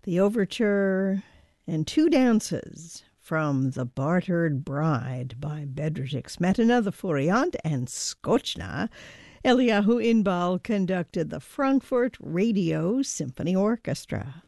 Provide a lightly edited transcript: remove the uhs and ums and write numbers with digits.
the overture, and two dances from The Bartered Bride by Bedřich Smetana, the Furiant, and Skočná. Eliyahu Inbal conducted the Frankfurt Radio Symphony Orchestra.